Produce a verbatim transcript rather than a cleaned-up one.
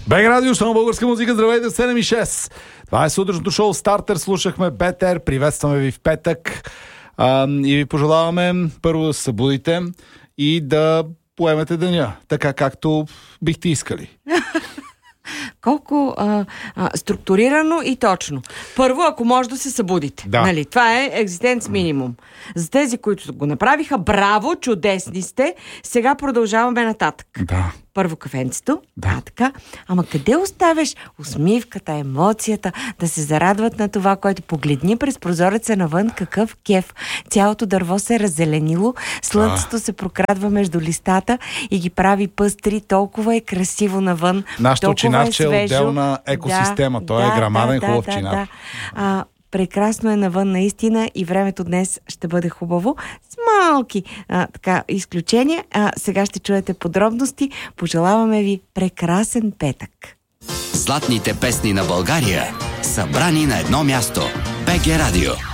БГ Радио, само българска музика, здравейте, седем и шест. Това е сутрешното шоу Стартер, слушахме Бетер, приветстваме ви в петък а, и ви пожелаваме първо да се събудите и да поемете деня, така както бихте искали. Колко а, а, структурирано и точно. Първо, ако може да се събудите. Да. Нали? Това е екзистенц минимум. За тези, които го направиха, браво, чудесни сте. Сега продължаваме нататък. Да. Първо кафенцето. Да. А, така. Ама къде оставяш усмивката, емоцията, да се зарадват на това, което погледни през прозореца навън, какъв кеф. Цялото дърво се е раззеленило, слънцето а. се прокрадва между листата и ги прави пъстри, толкова е красиво навън. Нашата чинарче е отделна екосистема. Да, Той да, е грамаден да, хубав да, чинар. Да, да. А, прекрасно е навън наистина и времето днес ще бъде хубаво. С малки а, така, изключения. А, сега ще чуете подробности. Пожелаваме ви прекрасен петък. Златните песни на България, събрани на едно място. БГ Радио.